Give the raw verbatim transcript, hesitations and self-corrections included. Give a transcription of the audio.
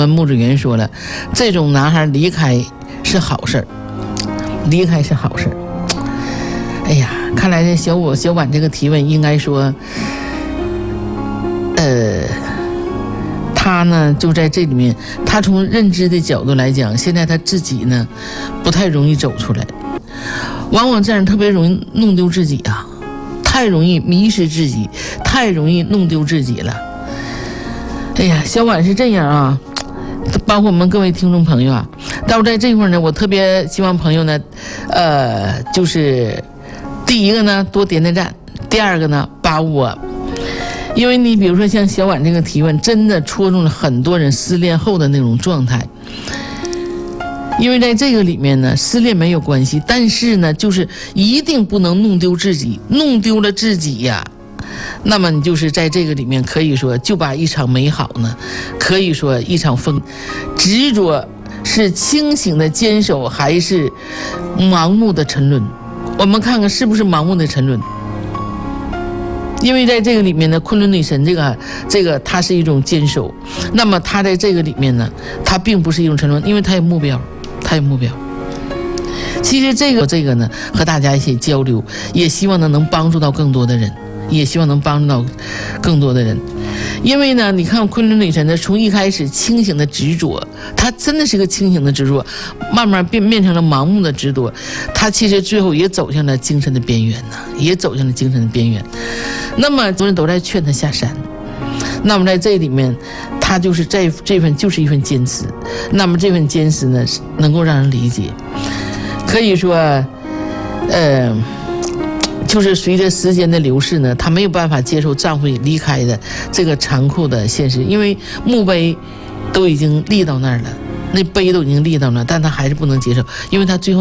跟穆子元说了，这种男孩离开是好事儿，离开是好事儿。哎呀，看来这小我小婉这个提问应该说，呃，他呢就在这里面，他从认知的角度来讲，现在他自己呢不太容易走出来，往往这样特别容易弄丢自己啊，太容易迷失自己，太容易弄丢自己了。哎呀，小婉是这样啊，包括我们各位听众朋友啊，到时候在这块呢，我特别希望朋友呢，呃，就是第一个呢多点点赞，第二个呢把我，因为你比如说像小婉这个提问，真的戳中了很多人失恋后的那种状态。因为在这个里面呢，失恋没有关系，但是呢，就是一定不能弄丢自己，弄丢了自己呀。那么你就是在这个里面可以说就把一场美好呢，可以说一场风执着是清醒的坚守还是盲目的沉沦，我们看看是不是盲目的沉沦。因为在这个里面呢，昆仑女神这个这个它是一种坚守，那么它在这个里面呢，它并不是一种沉沦，因为它有目标，它有目标。其实这个这个呢和大家一起交流，也希望呢能帮助到更多的人，也希望能帮助到更多的人。因为呢你看昆仑女神呢从一开始清醒的执着，她真的是个清醒的执着，慢慢变变成了盲目的执着，她其实最后也走向了精神的边缘呢，也走向了精神的边缘。那么很多人都在劝她下山，那么在这里面她就是这这份就是一份坚持，那么这份坚持呢能够让人理解。可以说呃就是随着时间的流逝呢，她没有办法接受丈夫离开的这个残酷的现实，因为墓碑都已经立到那儿了，那碑都已经立到那儿，但她还是不能接受，因为她最后